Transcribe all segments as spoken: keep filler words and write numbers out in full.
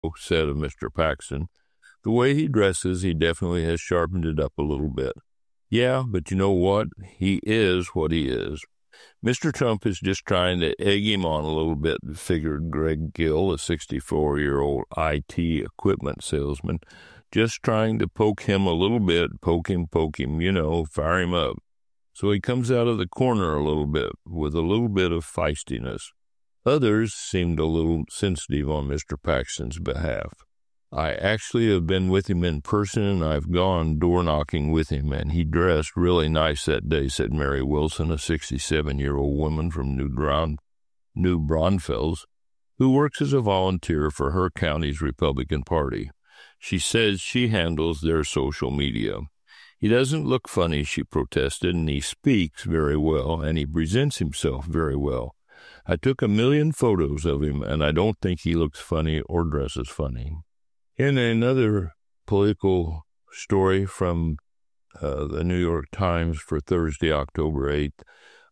said of Mister Paxton, the way he dresses, he definitely has sharpened it up a little bit. Yeah, but you know what? He is what he is. Mister Trump is just trying to egg him on a little bit, figured Greg Gill, a sixty-four-year-old I T equipment salesman, just trying to poke him a little bit, poke him, poke him, you know, fire him up. So he comes out of the corner a little bit with a little bit of feistiness. Others seemed a little sensitive on Mister Paxton's behalf. I actually have been with him in person, and I've gone door-knocking with him, and he dressed really nice that day, said Mary Wilson, a sixty-seven-year-old woman from New, Braun, New Braunfels, who works as a volunteer for her county's Republican Party. She says she handles their social media. He doesn't look funny, she protested, and he speaks very well, and he presents himself very well. I took a million photos of him, and I don't think he looks funny or dresses funny. In another political story from uh, the New York Times for Thursday, October eighth,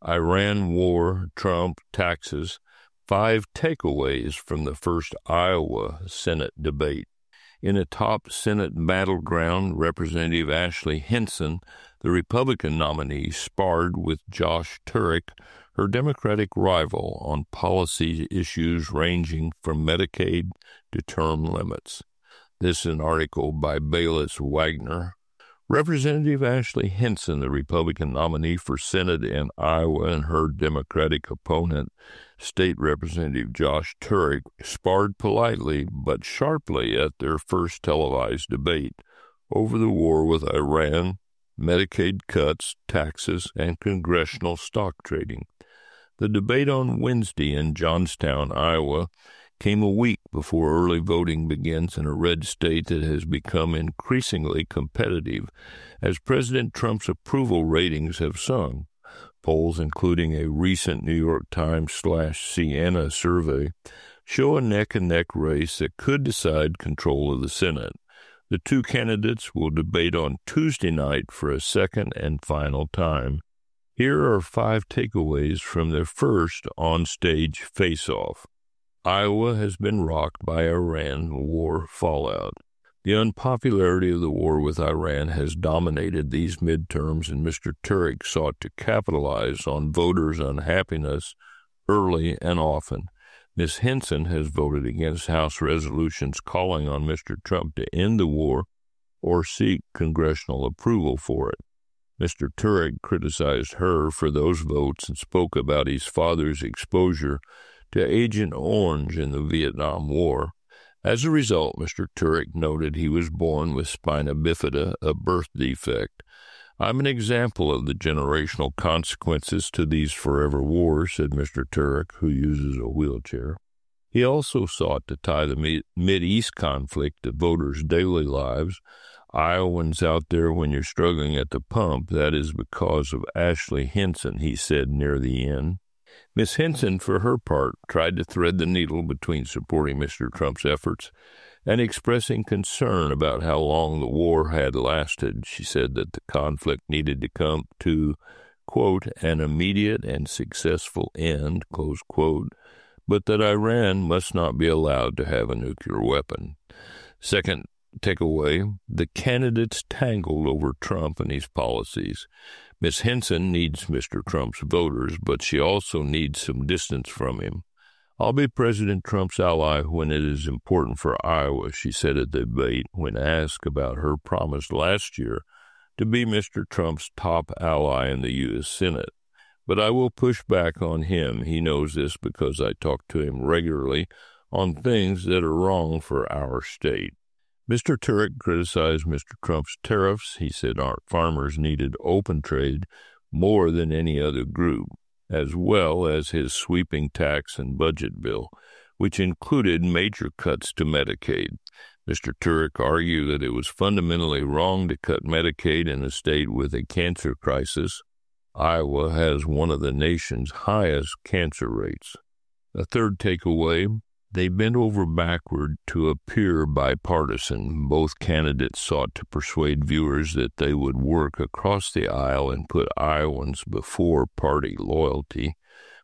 Iran war, Trump, taxes, five takeaways from the first Iowa Senate debate. In a top Senate battleground, Representative Ashley Hinson, the Republican nominee, sparred with Josh Turek, her Democratic rival, on policy issues ranging from Medicaid to term limits. This is an article by Bayless Wagner. Representative Ashley Hinson, the Republican nominee for Senate in Iowa, and her Democratic opponent, State Representative Josh Turek, sparred politely but sharply at their first televised debate over the war with Iran, Medicaid cuts, taxes, and congressional stock trading. The debate on Wednesday in Johnstown, Iowa, came a week before early voting begins in a red state that has become increasingly competitive as President Trump's approval ratings have sunk. Polls, including a recent New York Times slash Siena survey, show a neck-and-neck race that could decide control of the Senate. The two candidates will debate on Tuesday night for a second and final time. Here are five takeaways from their first on-stage face-off. Iowa has been rocked by Iran war fallout. The unpopularity of the war with Iran has dominated these midterms, and Mister Turek sought to capitalize on voters' unhappiness early and often. Miz Hinson has voted against House resolutions calling on Mister Trump to end the war or seek congressional approval for it. Mister Turek criticized her for those votes and spoke about his father's exposure to Agent Orange in the Vietnam War. As a result, Mister Turek noted he was born with spina bifida, a birth defect. I'm an example of the generational consequences to these forever wars, said Mister Turek, who uses a wheelchair. He also sought to tie the Mideast conflict to voters' daily lives. Iowans out there, when you're struggling at the pump, that is because of Ashley Hinson, he said near the end. Miz Hinson, for her part, tried to thread the needle between supporting Mister Trump's efforts and expressing concern about how long the war had lasted. She said that the conflict needed to come to, quote, an immediate and successful end, close quote, but that Iran must not be allowed to have a nuclear weapon. Second takeaway, the candidates tangled over Trump and his policies. Miz Hinson needs Mister Trump's voters, but she also needs some distance from him. I'll be President Trump's ally when it is important for Iowa, she said at the debate when asked about her promise last year to be Mister Trump's top ally in the U S Senate. But I will push back on him. He knows this because I talk to him regularly on things that are wrong for our state. Mister Turek criticized Mister Trump's tariffs. He said our farmers needed open trade more than any other group, as well as his sweeping tax and budget bill, which included major cuts to Medicaid. Mister Turek argued that it was fundamentally wrong to cut Medicaid in a state with a cancer crisis. Iowa has one of the nation's highest cancer rates. A third takeaway, they bent over backward to appear bipartisan. Both candidates sought to persuade viewers that they would work across the aisle and put Iowans before party loyalty.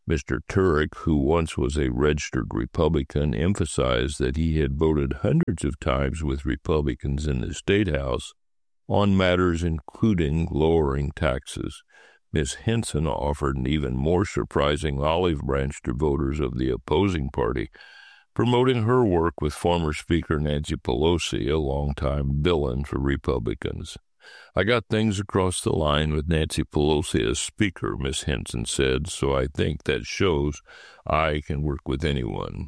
Mister Turek, who once was a registered Republican, emphasized that he had voted hundreds of times with Republicans in the State House on matters including lowering taxes. Miz Henson offered an even more surprising olive branch to voters of the opposing party, promoting her work with former Speaker Nancy Pelosi, a longtime villain for Republicans. "I got things across the line with Nancy Pelosi as Speaker," Miz Henson said, "so I think that shows I can work with anyone."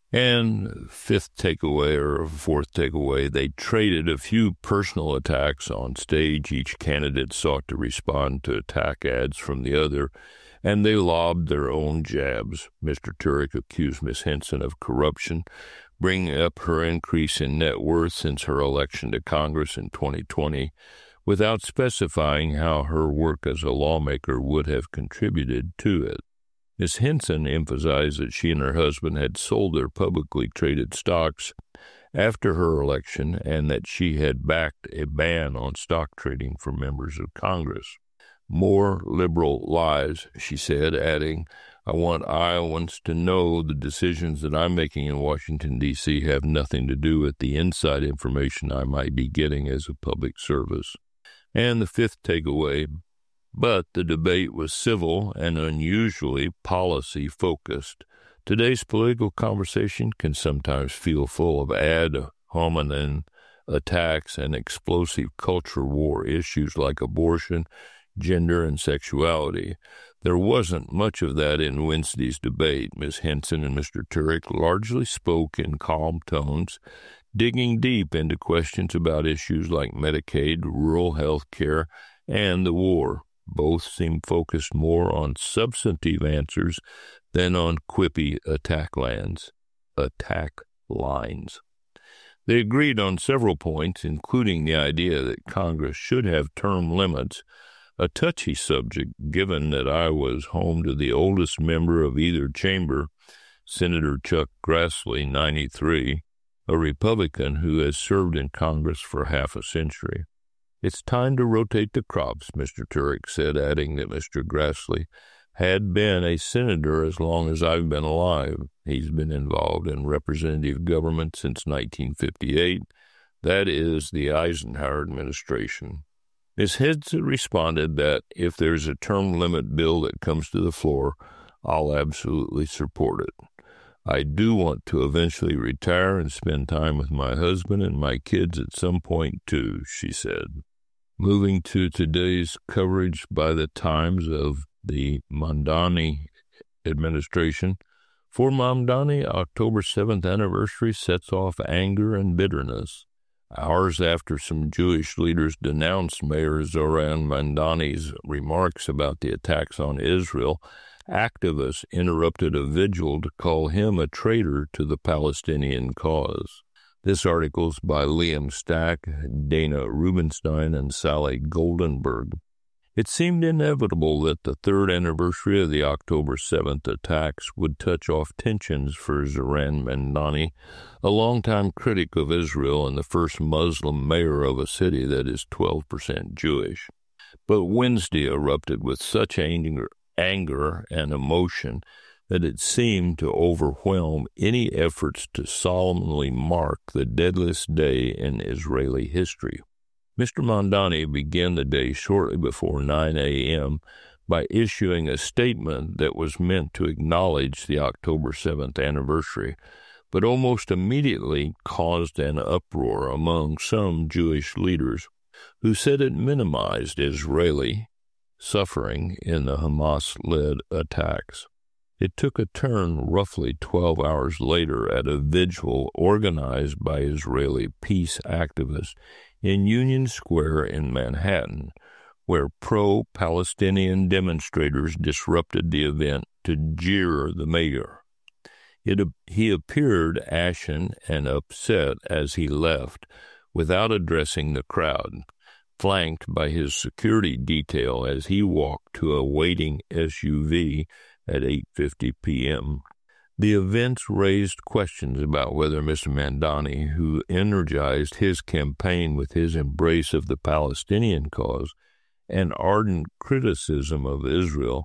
And fifth takeaway, or fourth takeaway, they traded a few personal attacks on stage. Each candidate sought to respond to attack ads from the other, and they lobbed their own jabs. Mister Turek accused Miz Henson of corruption, bringing up her increase in net worth since her election to Congress in twenty twenty, without specifying how her work as a lawmaker would have contributed to it. Miz Henson emphasized that she and her husband had sold their publicly traded stocks after her election and that she had backed a ban on stock trading for members of Congress. "More liberal lies," she said, adding, "I want Iowans to know the decisions that I'm making in Washington, D C have nothing to do with the inside information I might be getting as a public service." And the fifth takeaway, but the debate was civil and unusually policy-focused. Today's political conversation can sometimes feel full of ad hominem attacks and explosive culture war issues like abortion, gender, and sexuality. There wasn't much of that in Wednesday's debate. Miz Henson and Mister Turek largely spoke in calm tones, digging deep into questions about issues like Medicaid, rural health care, and the war. Both seemed focused more on substantive answers than on quippy attack lines. Attack lines. They agreed on several points, including the idea that Congress should have term limits, a touchy subject given that I was home to the oldest member of either chamber, Senator Chuck Grassley, ninety-three, a Republican who has served in Congress for half a century. "It's time to rotate the crops," Mister Turek said, adding that Mister Grassley had been a senator as long as I've been alive. He's been involved in representative government since nineteen fifty-eight. That is the Eisenhower administration. Miz Henson responded that if there's a term limit bill that comes to the floor, I'll absolutely support it. "I do want to eventually retire and spend time with my husband and my kids at some point, too," she said. Moving to today's coverage by the Times of the Mamdani administration. For Mamdani, October seventh anniversary sets off anger and bitterness. Hours after some Jewish leaders denounced Mayor Zoran Mamdani's remarks about the attacks on Israel, activists interrupted a vigil to call him a traitor to the Palestinian cause. This article is by Liam Stack, Dana Rubenstein, and Sally Goldenberg. It seemed inevitable that the third anniversary of the October seventh attacks would touch off tensions for Zoran Mamdani, a longtime critic of Israel and the first Muslim mayor of a city that is twelve percent Jewish. But Wednesday erupted with such anger, anger and emotion that it seemed to overwhelm any efforts to solemnly mark the deadliest day in Israeli history. Mister Mamdani began the day shortly before nine a.m. by issuing a statement that was meant to acknowledge the October seventh anniversary, but almost immediately caused an uproar among some Jewish leaders who said it minimized Israeli suffering in the Hamas-led attacks. It took a turn roughly twelve hours later at a vigil organized by Israeli peace activists in Union Square in Manhattan, where pro-Palestinian demonstrators disrupted the event to jeer the mayor. It, he appeared ashen and upset as he left, without addressing the crowd, flanked by his security detail as he walked to a waiting S U V at eight fifty p.m. The events raised questions about whether Mister Mamdani, who energized his campaign with his embrace of the Palestinian cause and ardent criticism of Israel,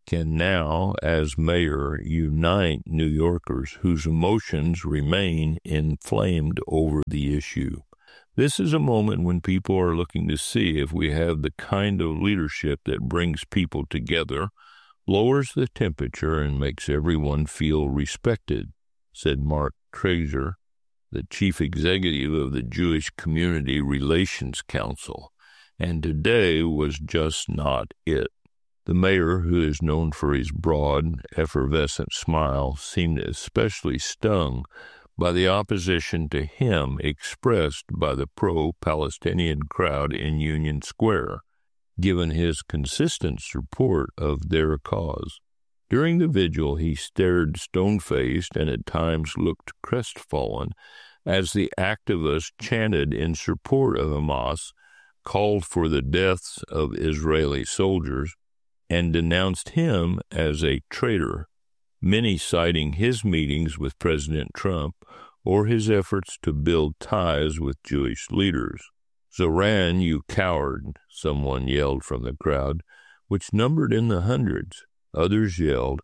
can now, as mayor, unite New Yorkers whose emotions remain inflamed over the issue. This is a moment when people are looking to see if we have the kind of leadership that brings people together, lowers the temperature, and makes everyone feel respected, said Mark Trazer, the chief executive of the Jewish Community Relations Council. And today was just not it. The mayor, who is known for his broad, effervescent smile, seemed especially stung by the opposition to him expressed by the pro-Palestinian crowd in Union Square, given his consistent support of their cause. During the vigil, he stared stone-faced and at times looked crestfallen as the activists chanted in support of Hamas, called for the deaths of Israeli soldiers, and denounced him as a traitor, many citing his meetings with President Trump or his efforts to build ties with Jewish leaders. "Zoran, you coward," someone yelled from the crowd, which numbered in the hundreds. Others yelled,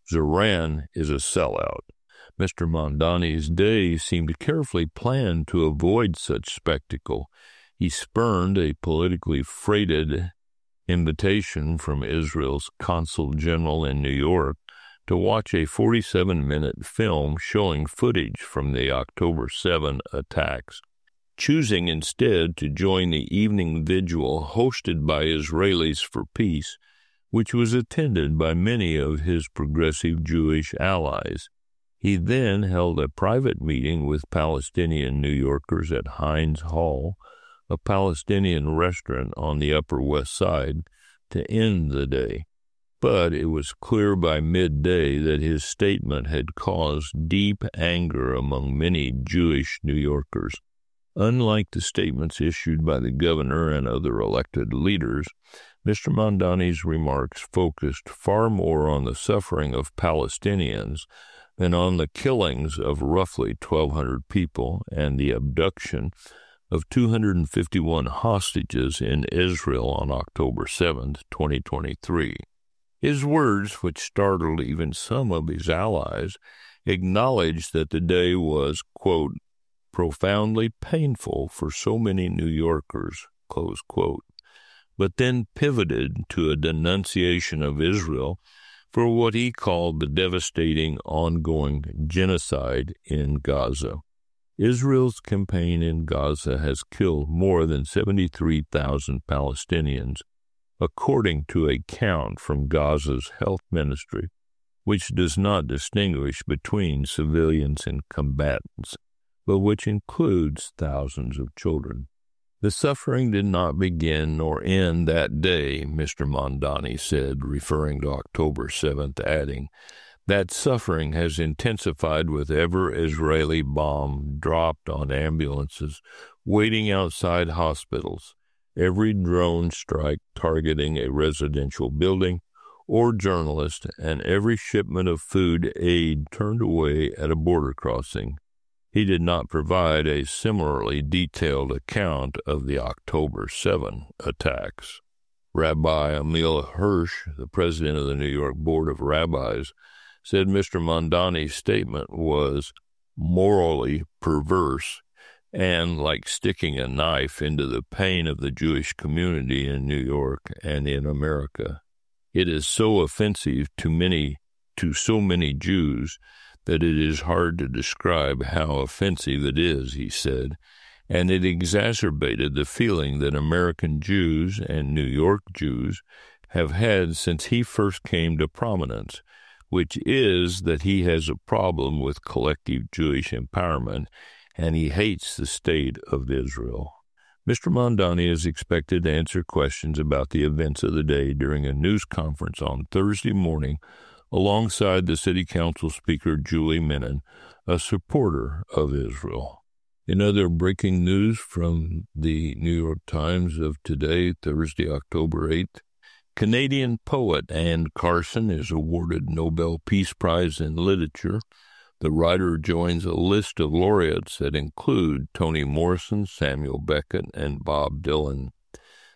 "Zoran is a sellout." Mister Mamdani's day seemed carefully planned to avoid such spectacle. He spurned a politically freighted invitation from Israel's consul general in New York to watch a forty-seven minute film showing footage from the October seventh attacks, choosing instead to join the evening vigil hosted by Israelis for Peace, which was attended by many of his progressive Jewish allies. He then held a private meeting with Palestinian New Yorkers at Heinz Hall, a Palestinian restaurant on the Upper West Side, to end the day. But it was clear by midday that his statement had caused deep anger among many Jewish New Yorkers. Unlike the statements issued by the governor and other elected leaders, Mister Mamdani's remarks focused far more on the suffering of Palestinians than on the killings of roughly twelve hundred people and the abduction of two hundred fifty-one hostages in Israel on October seventh, twenty twenty-three. His words, which startled even some of his allies, acknowledged that the day was, quote, profoundly painful for so many New Yorkers, close quote, but then pivoted to a denunciation of Israel for what he called the devastating ongoing genocide in Gaza. Israel's campaign in Gaza has killed more than seventy-three thousand Palestinians, according to a count from Gaza's health ministry, which does not distinguish between civilians and combatants, but which includes thousands of children. The suffering did not begin nor end that day, Mister Mamdani said, referring to October seventh, adding, that suffering has intensified with every Israeli bomb dropped on ambulances waiting outside hospitals, every drone strike targeting a residential building or journalist, and every shipment of food aid turned away at a border crossing. He did not provide a similarly detailed account of the October seventh attacks. Rabbi Emil Hirsch, the president of the New York Board of Rabbis, said Mister Mamdani's statement was morally perverse and like sticking a knife into the pain of the Jewish community in New York and in America. It is so offensive to many, to so many Jews that it is hard to describe how offensive it is, he said, and it exacerbated the feeling that American Jews and New York Jews have had since he first came to prominence, which is that he has a problem with collective Jewish empowerment, and he hates the state of Israel. Mister Mamdani is expected to answer questions about the events of the day during a news conference on Thursday morning alongside the City Council Speaker Julie Menon, a supporter of Israel. In other breaking news from the New York Times of today, Thursday, October eighth, Canadian poet Anne Carson is awarded Nobel Peace Prize in Literature. The writer joins a list of laureates that include Toni Morrison, Samuel Beckett, and Bob Dylan.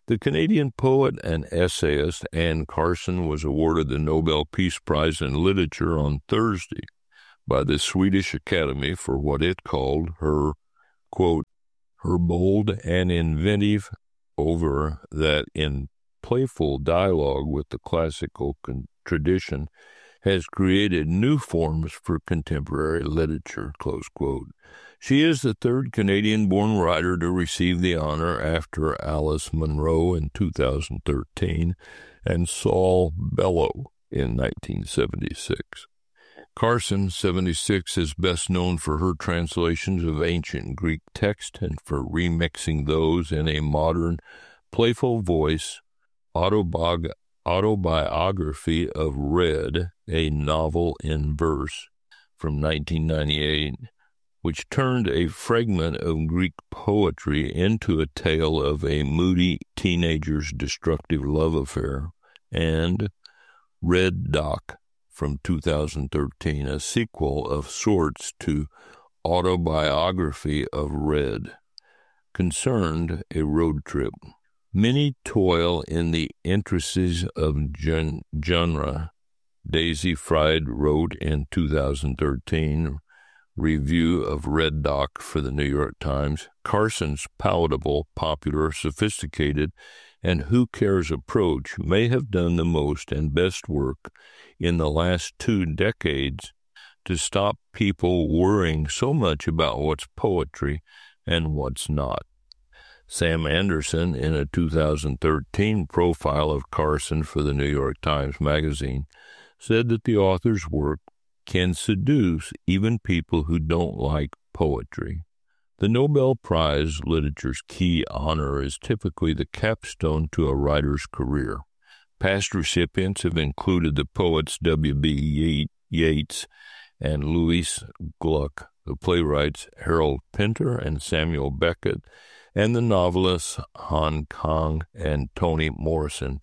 The Canadian poet and essayist Anne Carson was awarded the Nobel Peace Prize in Literature on Thursday by the Swedish Academy for what it called her, quote, her bold and inventive over that in playful dialogue with the classical con- tradition has created new forms for contemporary literature, close quote. She is the third Canadian-born writer to receive the honor after Alice Munro in two thousand thirteen and Saul Bellow in nineteen seventy-six. Carson, seventy-six, is best known for her translations of ancient Greek text and for remixing those in a modern, playful voice autobiog- autobiography of Red, a novel in verse from nineteen ninety-eight, which turned a fragment of Greek poetry into a tale of a moody teenager's destructive love affair, and Red Doc from two thousand thirteen, a sequel of sorts to Autobiography of Red, concerned a road trip. Many toil in the intricacies of gen- genre, Daisy Fried wrote in two thousand thirteen, review of Red Doc for the New York Times. Carson's palatable, popular, sophisticated, and who cares approach may have done the most and best work in the last two decades to stop people worrying so much about what's poetry and what's not. Sam Anderson, in a two thousand thirteen profile of Carson for the New York Times Magazine, said that the author's work can seduce even people who don't like poetry. The Nobel Prize Literature's key honor is typically the capstone to a writer's career. Past recipients have included the poets W B Yeats and Louis Gluck, the playwrights Harold Pinter and Samuel Beckett, and the novelists Han Kang and Toni Morrison.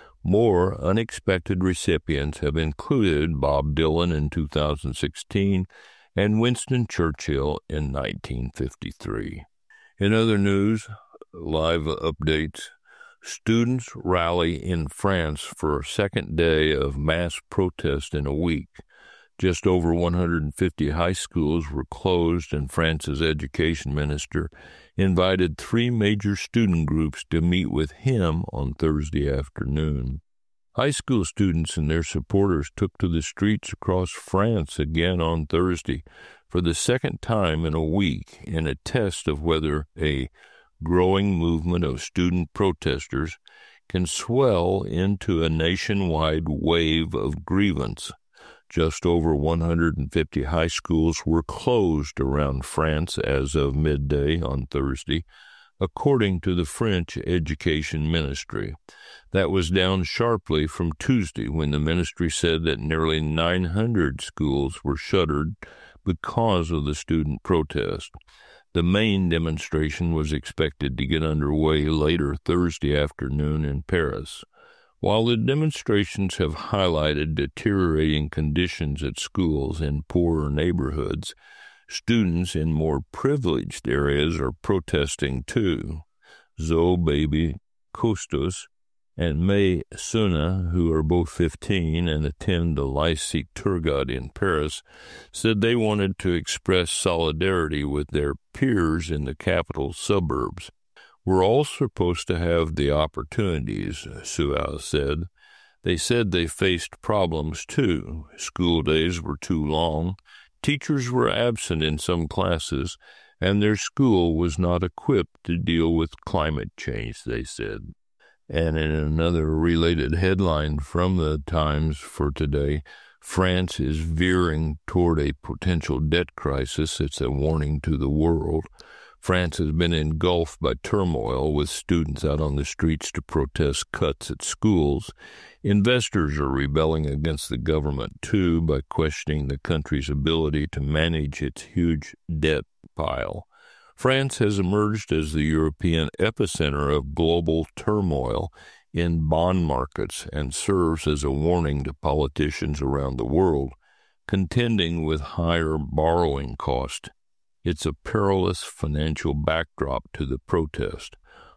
More unexpected recipients have included Bob Dylan in two thousand sixteen and Winston Churchill in nineteen fifty-three. In other news, live updates, students rally in France for a second day of mass protest in a week. Just over one hundred fifty high schools were closed, and France's education minister invited three major student groups to meet with him on Thursday afternoon. High school students and their supporters took to the streets across France again on Thursday for the second time in a week in a test of whether a growing movement of student protesters can swell into a nationwide wave of grievance. Just over one hundred fifty high schools were closed around France as of midday on Thursday, according to the French Education Ministry. That was down sharply from Tuesday, when the ministry said that nearly nine hundred schools were shuttered because of the student protest. The main demonstration was expected to get underway later Thursday afternoon in Paris. While the demonstrations have highlighted deteriorating conditions at schools in poorer neighborhoods, students in more privileged areas are protesting too. Zoe Baby Costos and May Suna, who are both fifteen and attend the Lycée Turgot in Paris, said they wanted to express solidarity with their peers in the capital suburbs. We're all supposed to have the opportunities, Suau said. They said they faced problems too. School days were too long. Teachers were absent in some classes, and their school was not equipped to deal with climate change, they said. And in another related headline from the Times for today, France is veering toward a potential debt crisis. It's a warning to the world. France has been engulfed by turmoil, with students out on the streets to protest cuts at schools. Investors are rebelling against the government, too, by questioning the country's ability to manage its huge debt pile. France has emerged as the European epicenter of global turmoil in bond markets and serves as a warning to politicians around the world contending with higher borrowing costs. It's a perilous financial backdrop to the protest.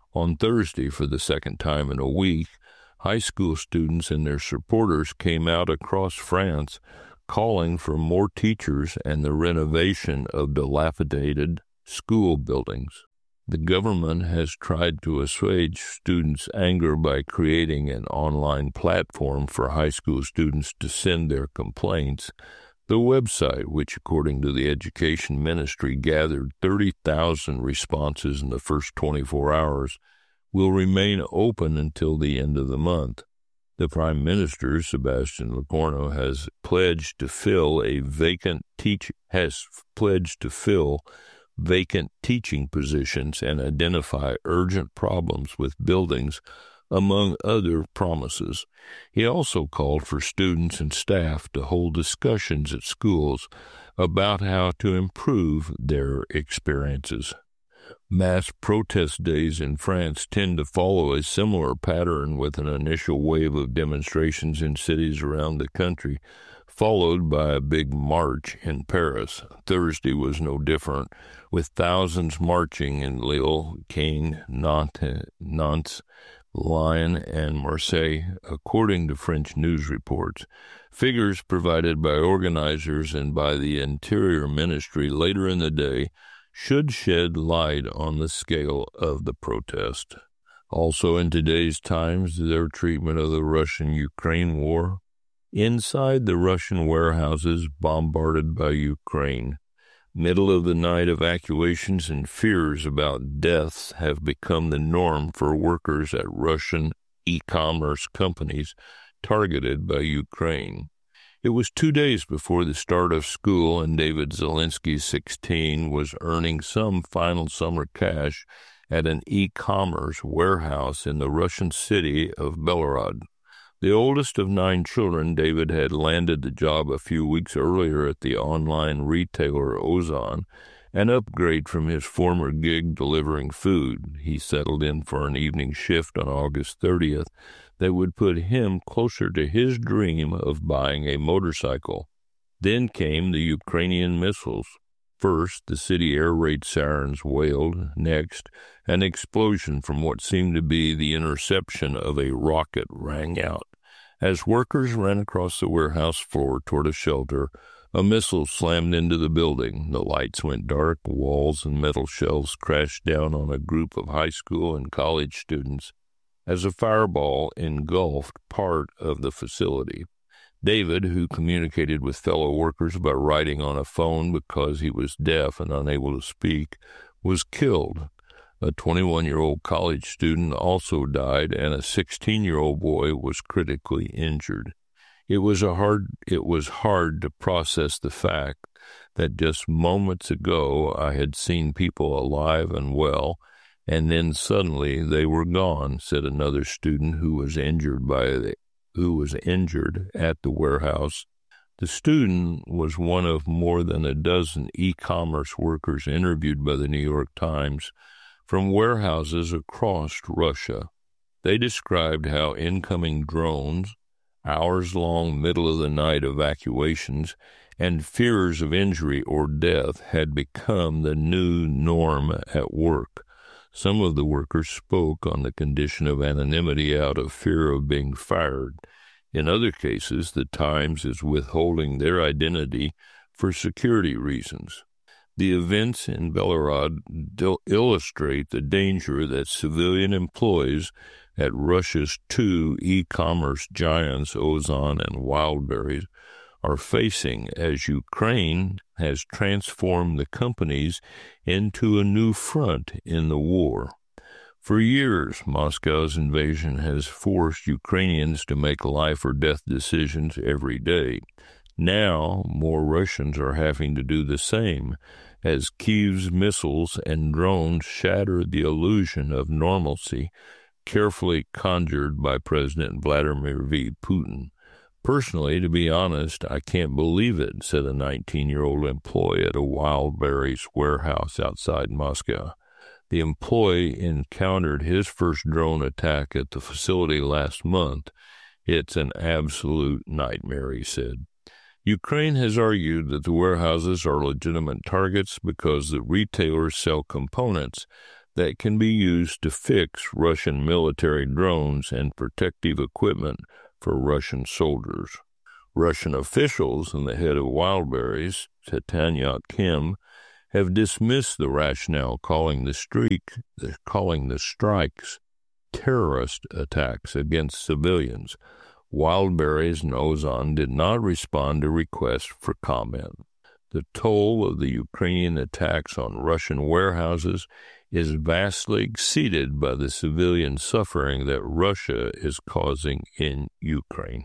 On Thursday, for the second time in a week, high school students and their supporters came out across France calling for more teachers and the renovation of dilapidated school buildings. The government has tried to assuage students' anger by creating an online platform for high school students to send their complaints. The website, which according to the Education Ministry gathered thirty thousand responses in the first twenty-four hours, will remain open until the end of the month. The Prime Minister, Sébastien Lecornu, has pledged to fill a vacant teach has pledged to fill vacant teaching positions and identify urgent problems with buildings, among other promises. He also called for students and staff to hold discussions at schools about how to improve their experiences. Mass protest days in France tend to follow a similar pattern, with an initial wave of demonstrations in cities around the country, followed by a big march in Paris. Thursday was no different, with thousands marching in Lille, Caen, Nantes, Nantes, Lyon, and Marseille, according to French news reports. Figures provided by organizers and by the Interior Ministry later in the day should shed light on the scale of the protest. Also in today's Times, their treatment of the Russian-Ukraine war. Inside the Russian warehouses bombarded by Ukraine, middle-of-the-night evacuations and fears about deaths have become the norm for workers at Russian e-commerce companies targeted by Ukraine. It was two days before the start of school, and David Zelensky, sixteen, was earning some final summer cash at an e-commerce warehouse in the Russian city of Belgorod. The oldest of nine children, David had landed the job a few weeks earlier at the online retailer Ozon, an upgrade from his former gig delivering food. He settled in for an evening shift on August thirtieth that would put him closer to his dream of buying a motorcycle. Then came the Ukrainian missiles. First, the city air raid sirens wailed. Next, an explosion from what seemed to be the interception of a rocket rang out. As workers ran across the warehouse floor toward a shelter, a missile slammed into the building. The lights went dark, walls and metal shelves crashed down on a group of high school and college students as a fireball engulfed part of the facility. David, who communicated with fellow workers by writing on a phone because he was deaf and unable to speak, was killed. A twenty-one-year-old college student also died, and a sixteen-year-old boy was critically injured. It was a hard it was hard to process the fact that just moments ago I had seen people alive and well, and then suddenly they were gone, said another student who was injured by the who was injured at the warehouse. The student was one of more than a dozen e-commerce workers interviewed by the New York Times from warehouses across Russia. They described how incoming drones, hours-long middle-of-the-night evacuations, and fears of injury or death had become the new norm at work. Some of the workers spoke on the condition of anonymity out of fear of being fired. In other cases, the Times is withholding their identity for security reasons. The events in Belgorod illustrate the danger that civilian employees at Russia's two e-commerce giants, Ozon and Wildberries, are facing as Ukraine has transformed the companies into a new front in the war. For years, Moscow's invasion has forced Ukrainians to make life or death decisions every day. Now, more Russians are having to do the same, as Kyiv's missiles and drones shatter the illusion of normalcy carefully conjured by President Vladimir V. Putin. Personally, to be honest, I can't believe it, said a nineteen-year-old employee at a Wildberries warehouse outside Moscow. The employee encountered his first drone attack at the facility last month. It's an absolute nightmare, he said. Ukraine has argued that the warehouses are legitimate targets because the retailers sell components that can be used to fix Russian military drones and protective equipment for Russian soldiers. Russian officials and the head of Wildberries, Titania Kim, have dismissed the rationale, calling the streak, calling the strikes terrorist attacks against civilians. Wildberries and Ozon did not respond to requests for comment. The toll of the Ukrainian attacks on Russian warehouses is vastly exceeded by the civilian suffering that Russia is causing in Ukraine.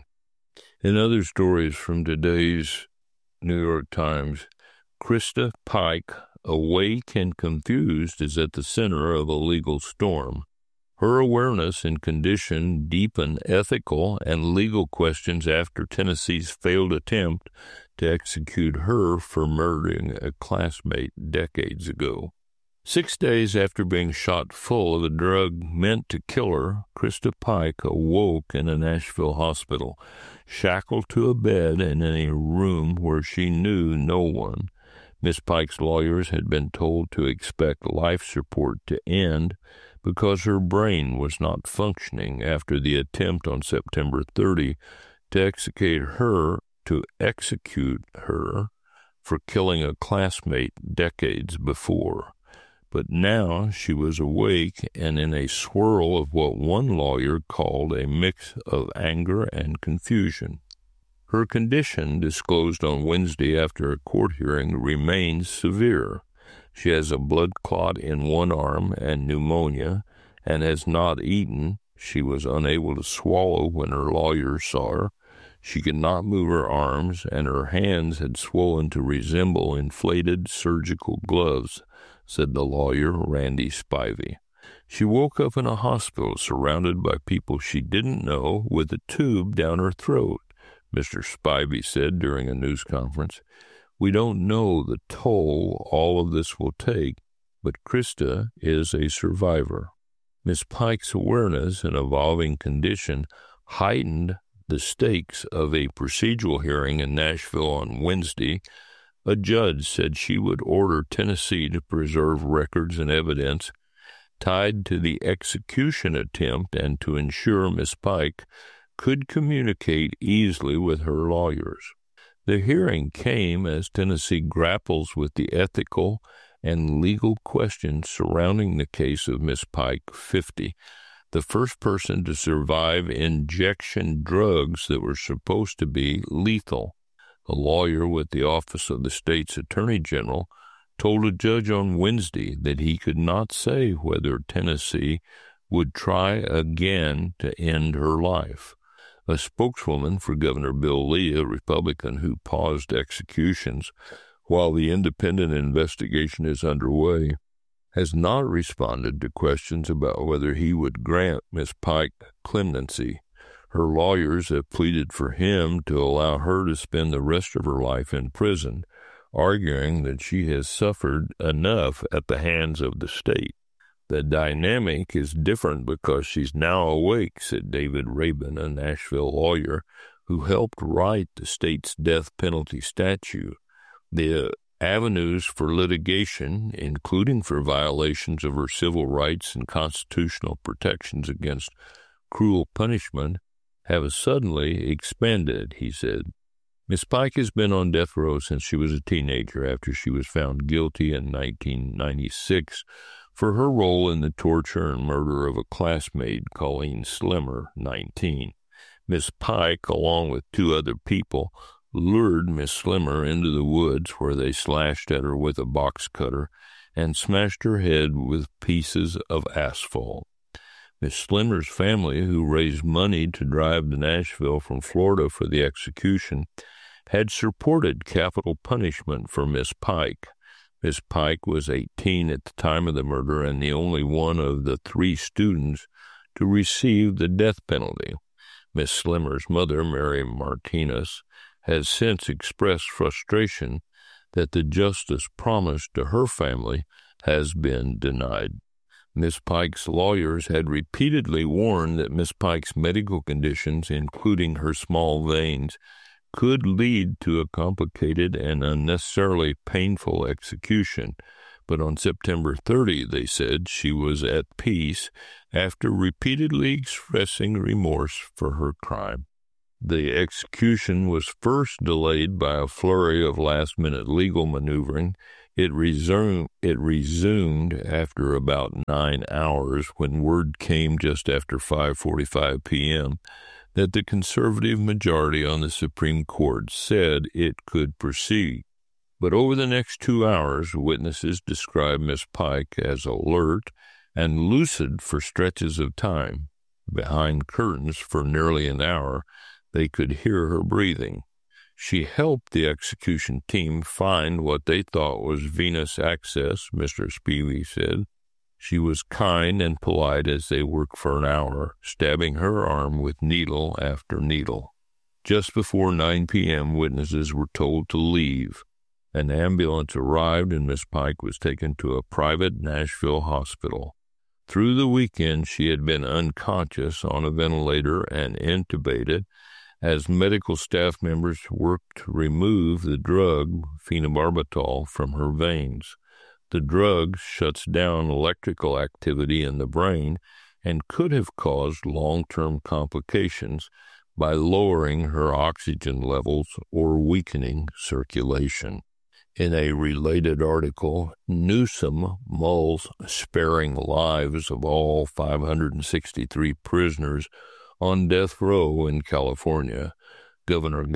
In other stories from today's New York Times, Krista Pike, awake and confused, is at the center of a legal storm. Her awareness and condition deepen ethical and legal questions after Tennessee's failed attempt to execute her for murdering a classmate decades ago. Six days after being shot full of a drug meant to kill her, Krista Pike awoke in a Nashville hospital, shackled to a bed and in a room where she knew no one. Miss Pike's lawyers had been told to expect life support to end because her brain was not functioning after the attempt on September thirtieth to execute her to execute her for killing a classmate decades before. But now she was awake and in a swirl of what one lawyer called a mix of anger and confusion. Her condition, disclosed on Wednesday after a court hearing, remains severe. She has a blood clot in one arm and pneumonia and has not eaten. She was unable to swallow when her lawyer saw her. She could not move her arms, and her hands had swollen to resemble inflated surgical gloves, said the lawyer, Randy Spivey. She woke up in a hospital surrounded by people she didn't know with a tube down her throat, Mister Spivey said during a news conference. We don't know the toll all of this will take, but Krista is a survivor. Miss Pike's awareness and evolving condition heightened the stakes of a procedural hearing in Nashville on Wednesday. A judge said she would order Tennessee to preserve records and evidence tied to the execution attempt and to ensure Miss Pike could communicate easily with her lawyers. The hearing came as Tennessee grapples with the ethical and legal questions surrounding the case of Miss Pike, fifty, the first person to survive injection drugs that were supposed to be lethal. A lawyer with the Office of the State's Attorney General told a judge on Wednesday that he could not say whether Tennessee would try again to end her life. A spokeswoman for Governor Bill Lee, a Republican who paused executions while the independent investigation is underway, has not responded to questions about whether he would grant Miss Pike clemency. Her lawyers have pleaded for him to allow her to spend the rest of her life in prison, arguing that she has suffered enough at the hands of the state. The dynamic is different because she's now awake, said David Rabin, a Nashville lawyer who helped write the state's death penalty statute. The avenues for litigation, including for violations of her civil rights and constitutional protections against cruel punishment, have suddenly expanded, he said. Miss Pike has been on death row since she was a teenager after she was found guilty in nineteen ninety-six for her role in the torture and murder of a classmate, Colleen Slimmer, nineteen. Miss Pike, along with two other people, lured Miss Slimmer into the woods where they slashed at her with a box cutter and smashed her head with pieces of asphalt. Miss Slimmer's family, who raised money to drive to Nashville from Florida for the execution, had supported capital punishment for Miss Pike. Miss Pike was eighteen at the time of the murder and the only one of the three students to receive the death penalty. Miss Slimmer's mother, Mary Martinez, has since expressed frustration that the justice promised to her family has been denied. Miss Pike's lawyers had repeatedly warned that Miss Pike's medical conditions, including her small veins, could lead to a complicated and unnecessarily painful execution, but on September thirtieth, they said she was at peace after repeatedly expressing remorse for her crime. The execution was first delayed by a flurry of last-minute legal maneuvering. It resumed, it resumed after about nine hours when word came just after five forty-five p.m. that the conservative majority on the Supreme Court said it could proceed. But over the next two hours, witnesses described Miss Pike as alert and lucid for stretches of time. Behind curtains for nearly an hour, they could hear her breathing. She helped the execution team find what they thought was venous access, Mister Spivey said. She was kind and polite as they worked for an hour, stabbing her arm with needle after needle. Just before nine p.m., witnesses were told to leave. An ambulance arrived and Miss Pike was taken to a private Nashville hospital. Through the weekend, she had been unconscious on a ventilator and intubated as medical staff members worked to remove the drug phenobarbital from her veins. The drug shuts down electrical activity in the brain and could have caused long-term complications by lowering her oxygen levels or weakening circulation. In a related article, Newsom mulls sparing lives of all five hundred sixty-three prisoners on death row in California. Governor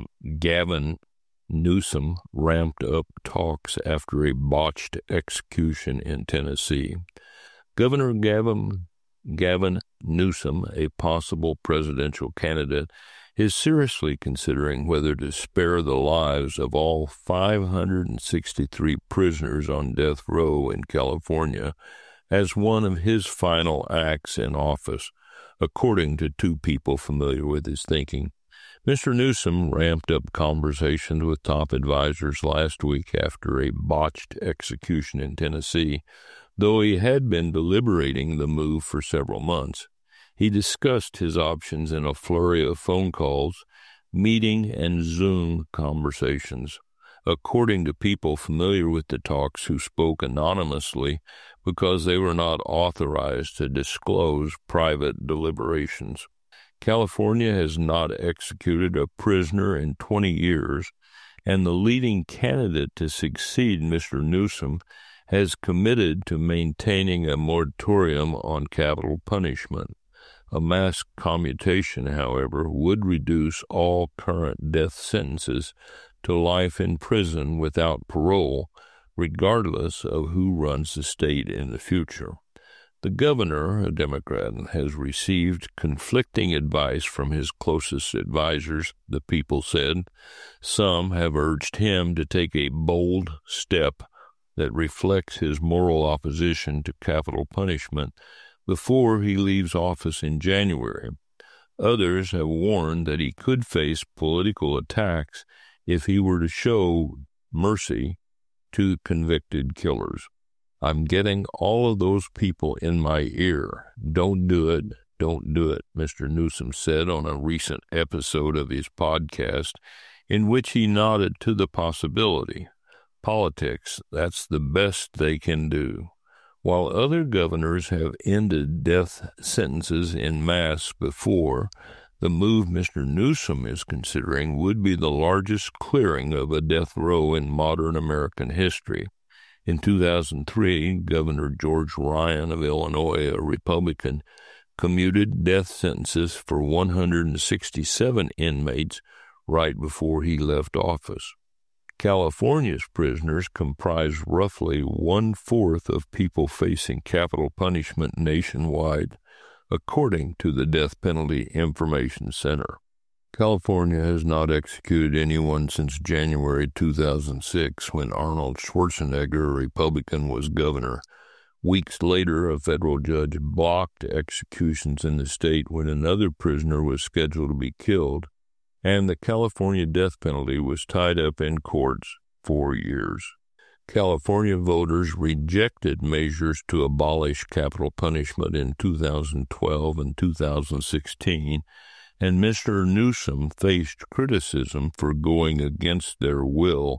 Gavin Newsom ramped up talks after a botched execution in Tennessee. Governor Gavin, Gavin Newsom, a possible presidential candidate, is seriously considering whether to spare the lives of all five hundred sixty-three prisoners on death row in California as one of his final acts in office, according to two people familiar with his thinking. Mister Newsom ramped up conversations with top advisors last week after a botched execution in Tennessee, though he had been deliberating the move for several months. He discussed his options in a flurry of phone calls, meeting, and Zoom conversations. According to people familiar with the talks who spoke anonymously because they were not authorized to disclose private deliberations. California has not executed a prisoner in twenty years, and the leading candidate to succeed Mister Newsom has committed to maintaining a moratorium on capital punishment. A mass commutation, however, would reduce all current death sentences to life in prison without parole, regardless of who runs the state in the future. The governor, a Democrat, has received conflicting advice from his closest advisors, the people said. Some have urged him to take a bold step that reflects his moral opposition to capital punishment before he leaves office in January. Others have warned that he could face political attacks if he were to show mercy to convicted killers. I'm getting all of those people in my ear. Don't do it. Don't do it, Mister Newsom said on a recent episode of his podcast, in which he nodded to the possibility. Politics, that's the best they can do. While other governors have ended death sentences en masse before, the move Mister Newsom is considering would be the largest clearing of a death row in modern American history. In two thousand three, Governor George Ryan of Illinois, a Republican, commuted death sentences for one hundred sixty-seven inmates right before he left office. California's prisoners comprise roughly one-fourth of people facing capital punishment nationwide, according to the Death Penalty Information Center. California has not executed anyone since January two thousand six, when Arnold Schwarzenegger, a Republican, was governor. Weeks later, a federal judge blocked executions in the state when another prisoner was scheduled to be killed, and the California death penalty was tied up in courts for years. California voters rejected measures to abolish capital punishment in two thousand twelve and two thousand sixteen, and Mister Newsom faced criticism for going against their will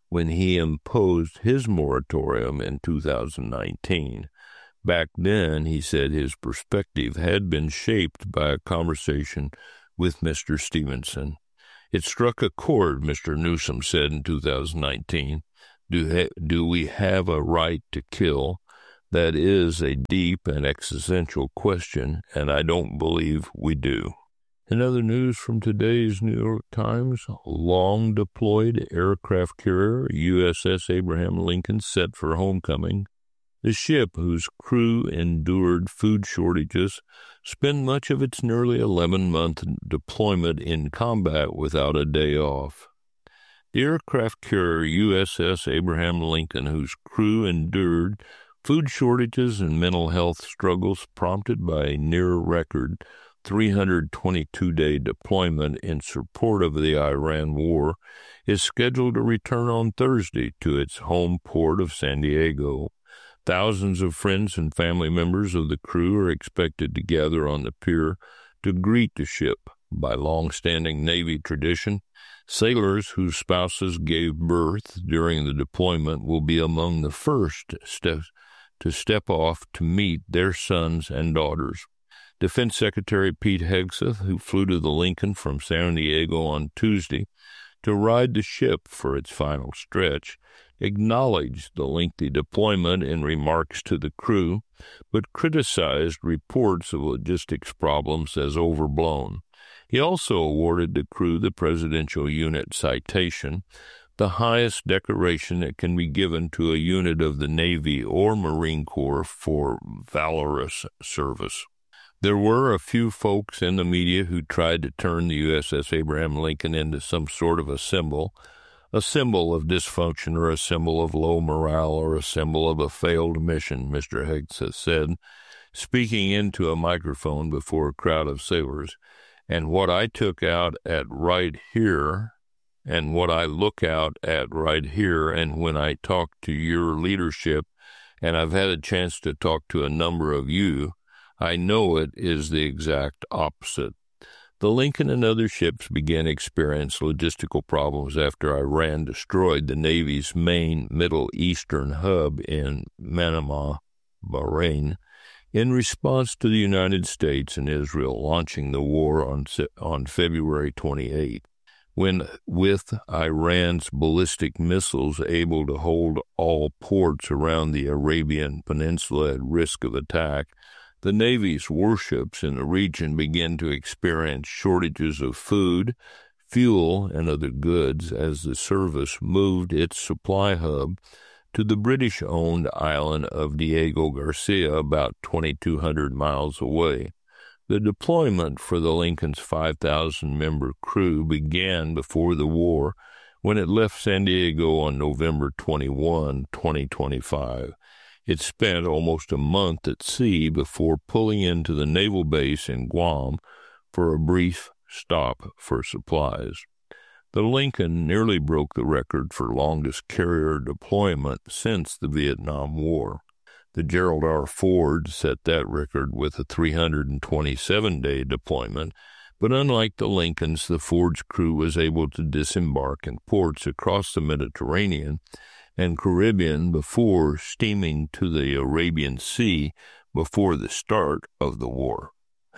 when he imposed his moratorium in two thousand nineteen. Back then, he said his perspective had been shaped by a conversation with Mister Stevenson. It struck a chord, Mister Newsom said in two thousand nineteen. Do, ha- do we have a right to kill? That is a deep and existential question, and I don't believe we do. In other news from today's New York Times, long-deployed aircraft carrier U S S Abraham Lincoln set for homecoming. The ship, whose crew endured food shortages, spent much of its nearly eleven-month deployment in combat without a day off. The aircraft carrier U S S Abraham Lincoln, whose crew endured food shortages and mental health struggles prompted by a near-record three hundred twenty-two day deployment in support of the Iran war, is scheduled to return on Thursday to its home port of San Diego. Thousands of friends and family members of the crew are expected to gather on the pier to greet the ship. By long-standing Navy tradition, sailors whose spouses gave birth during the deployment will be among the first steps to step off to meet their sons and daughters. Defense Secretary Pete Hegseth, who flew to the Lincoln from San Diego on Tuesday to ride the ship for its final stretch, acknowledged the lengthy deployment in remarks to the crew, but criticized reports of logistics problems as overblown. He also awarded the crew the Presidential Unit Citation, the highest decoration that can be given to a unit of the Navy or Marine Corps for valorous service. There were a few folks in the media who tried to turn the U S S Abraham Lincoln into some sort of a symbol, a symbol of dysfunction or a symbol of low morale or a symbol of a failed mission, Mister Hegseth said, speaking into a microphone before a crowd of sailors. And what I took out at right here, and what I look out at right here, and when I talk to your leadership, and I've had a chance to talk to a number of you, I know it is the exact opposite. The Lincoln and other ships began to experience logistical problems after Iran destroyed the Navy's main Middle Eastern hub in Manama, Bahrain, in response to the United States and Israel launching the war on, on February twenty-eighth. When, with Iran's ballistic missiles able to hold all ports around the Arabian Peninsula at risk of attack, the Navy's warships in the region began to experience shortages of food, fuel, and other goods as the service moved its supply hub to the British-owned island of Diego Garcia, about twenty-two hundred miles away. The deployment for the Lincoln's five thousand member crew began before the war when it left San Diego on November twenty-first, twenty twenty-five. It spent almost a month at sea before pulling into the naval base in Guam for a brief stop for supplies. The Lincoln nearly broke the record for longest carrier deployment since the Vietnam War. The Gerald R. Ford set that record with a three hundred twenty-seven day deployment, but unlike the Lincolns, the Ford's crew was able to disembark in ports across the Mediterranean and Caribbean before steaming to the Arabian Sea before the start of the war.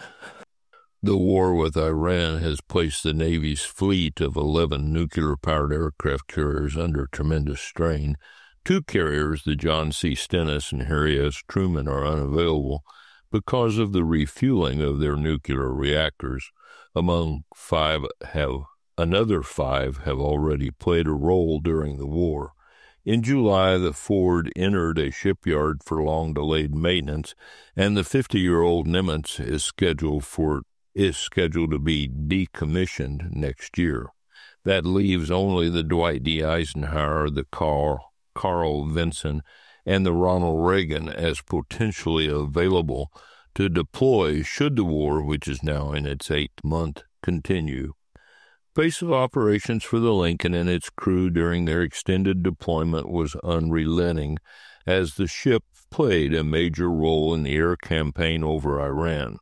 The war with Iran has placed the Navy's fleet of eleven nuclear-powered aircraft carriers under tremendous strain. Two carriers, the John C. Stennis and Harry S. Truman, are unavailable because of the refueling of their nuclear reactors. Among five have another five have already played a role during the war. In July, the Ford entered a shipyard for long-delayed maintenance, and the fifty-year-old Nimitz is scheduled for is scheduled to be decommissioned next year. That leaves only the Dwight D. Eisenhower, the Carl, Carl Vinson, and the Ronald Reagan as potentially available to deploy should the war, which is now in its eighth month, continue. Pace of operations for the Lincoln and its crew during their extended deployment was unrelenting, as the ship played a major role in the air campaign over Iran.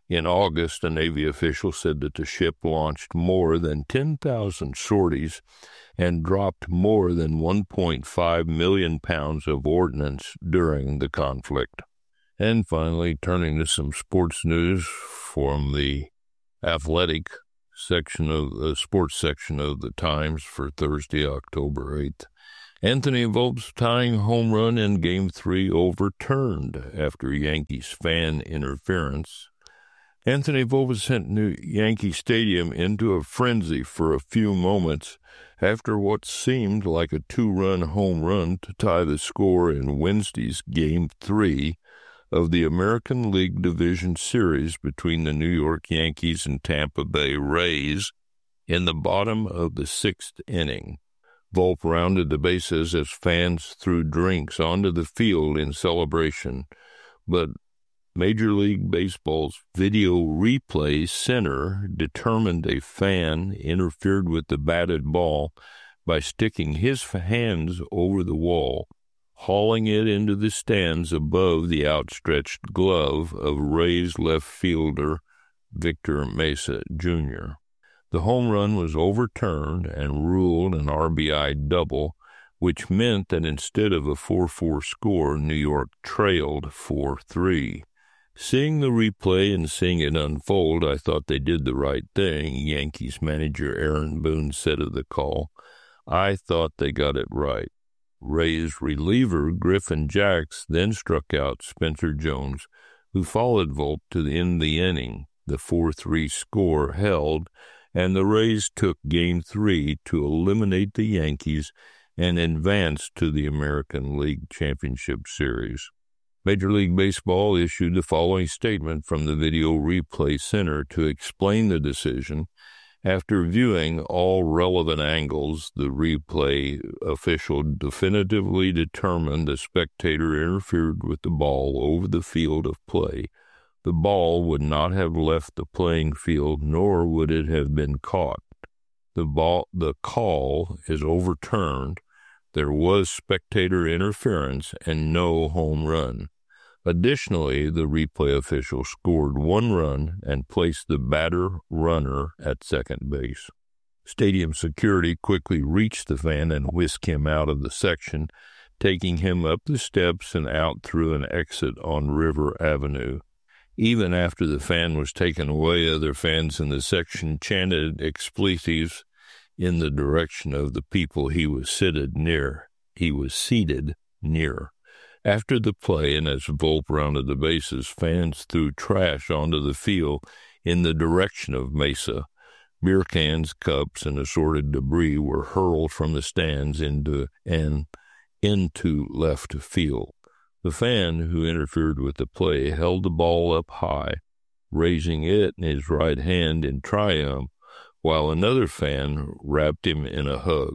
In August, a Navy official said that the ship launched more than ten thousand sorties and dropped more than one point five million pounds of ordnance during the conflict. And finally, turning to some sports news from the athletic section of the sports section of the Times for Thursday, October eighth. Anthony Volpe's tying home run in Game three overturned after Yankees fan interference. Anthony Volpe sent New Yankee Stadium into a frenzy for a few moments after what seemed like a two-run home run to tie the score in Wednesday's Game three of the American League Division Series between the New York Yankees and Tampa Bay Rays in the bottom of the sixth inning. Volpe rounded the bases as fans threw drinks onto the field in celebration, but Major League Baseball's video replay center determined a fan interfered with the batted ball by sticking his hands over the wall, hauling it into the stands above the outstretched glove of Rays left fielder Victor Mesa, Junior The home run was overturned and ruled an R B I double, which meant that instead of a four four score, New York trailed four three. Seeing the replay and seeing it unfold, I thought they did the right thing, Yankees manager Aaron Boone said of the call. I thought they got it right. Rays reliever Griffin Jax then struck out Spencer Jones, who followed Volpe to the end of the inning. The four three score held, and the Rays took Game three to eliminate the Yankees and advance to the American League Championship Series. Major League Baseball issued the following statement from the Video Replay Center to explain the decision. After viewing all relevant angles, the replay official definitively determined the spectator interfered with the ball over the field of play. The ball would not have left the playing field, nor would it have been caught. The ball, the call is overturned. There was spectator interference and no home run. Additionally, the replay official scored one run and placed the batter runner at second base. Stadium security quickly reached the fan and whisked him out of the section, taking him up the steps and out through an exit on River Avenue. Even after the fan was taken away, other fans in the section chanted expletives in the direction of the people he was seated near. He was seated near. After the play, and as Volpe rounded the bases, fans threw trash onto the field in the direction of Mesa. Beer cans, cups, and assorted debris were hurled from the stands into and into left field. The fan who interfered with the play held the ball up high, raising it in his right hand in triumph, while another fan wrapped him in a hug.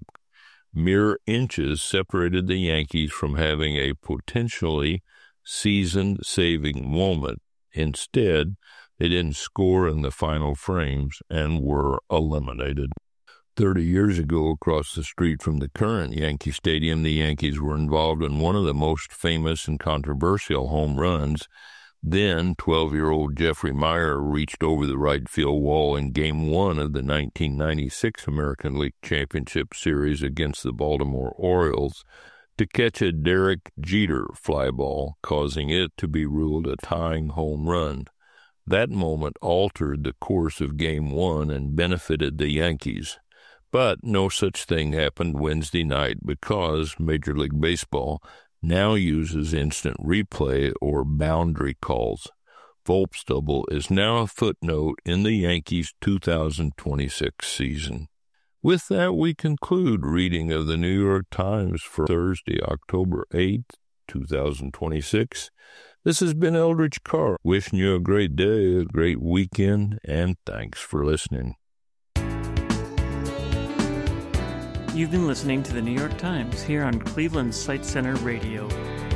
Mere inches separated the Yankees from having a potentially season-saving moment. Instead, they didn't score in the final frames and were eliminated. Thirty years ago, across the street from the current Yankee Stadium, the Yankees were involved in one of the most famous and controversial home runs. Then, twelve-year-old Jeffrey Meyer reached over the right field wall in Game one of the nineteen ninety-six American League Championship Series against the Baltimore Orioles to catch a Derek Jeter fly ball, causing it to be ruled a tying home run. That moment altered the course of Game one and benefited the Yankees. But no such thing happened Wednesday night because Major League Baseball now uses instant replay or boundary calls. Volpe's double is now a footnote in the Yankees' two thousand twenty-six season. With that, we conclude reading of the New York Times for Thursday, October eighth, two thousand twenty-six. This has been Eldridge Carr, wishing you a great day, a great weekend, and thanks for listening. You've been listening to the New York Times here on Cleveland Sight Center Radio.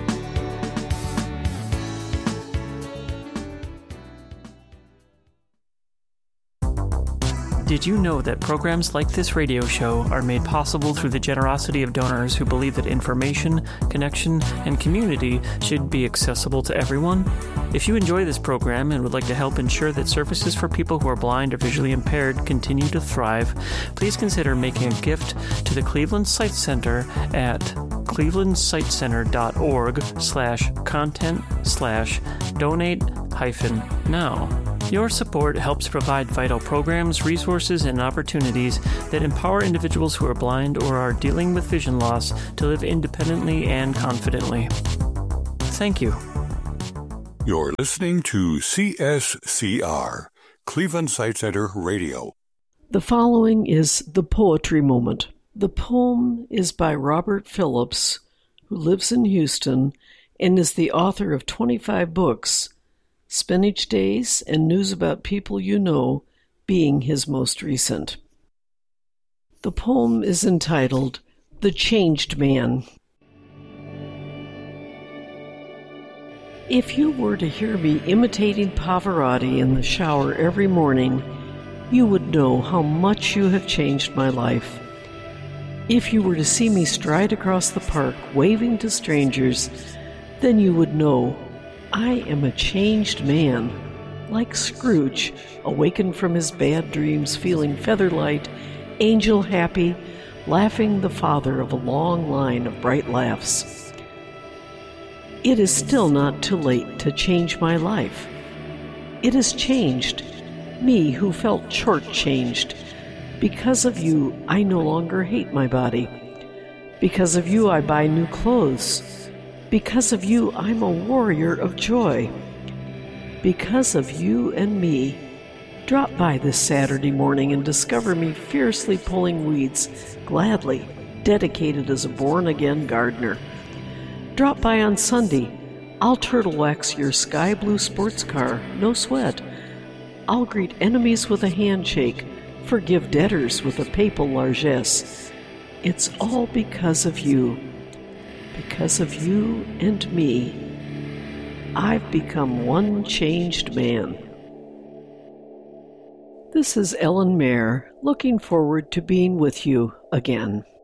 Did you know that programs like this radio show are made possible through the generosity of donors who believe that information, connection, and community should be accessible to everyone? If you enjoy this program and would like to help ensure that services for people who are blind or visually impaired continue to thrive, please consider making a gift to the Cleveland Sight Center at clevelandsightcenter.org slash content slash donate hyphen now. Your support helps provide vital programs, resources, and opportunities that empower individuals who are blind or are dealing with vision loss to live independently and confidently. Thank you. You're listening to C S C R, Cleveland Sight Center Radio. The following is The Poetry Moment. The poem is by Robert Phillips, who lives in Houston and is the author of twenty-five books, Spinach Days and News About People You Know being his most recent. The poem is entitled The Changed Man. If you were to hear me imitating Pavarotti in the shower every morning, you would know how much you have changed my life. If you were to see me stride across the park waving to strangers, then you would know I am a changed man, like Scrooge, awakened from his bad dreams, feeling feather-light, angel-happy, laughing the father of a long line of bright laughs. It is still not too late to change my life. It has changed, me who felt short-changed. Because of you, I no longer hate my body. Because of you, I buy new clothes. Because of you, I'm a warrior of joy. Because of you and me, drop by this Saturday morning and discover me fiercely pulling weeds, gladly, dedicated as a born-again gardener. Drop by on Sunday. I'll turtle wax your sky blue sports car, no sweat. I'll greet enemies with a handshake, forgive debtors with a papal largesse. It's all because of you. Because of you and me, I've become one changed man. This is Ellen Mayer, looking forward to being with you again.